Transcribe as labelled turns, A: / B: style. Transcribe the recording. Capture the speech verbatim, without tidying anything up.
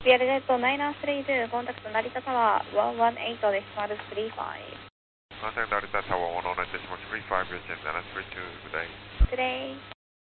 A: ビアルジェットナイナースリーツー、コンタクト成田タワーワンワンエイトデシマルスリーファイブ。
B: Contact Narita Tower one one eight decimal three five, Virgin nine three two, good day.
A: Good day.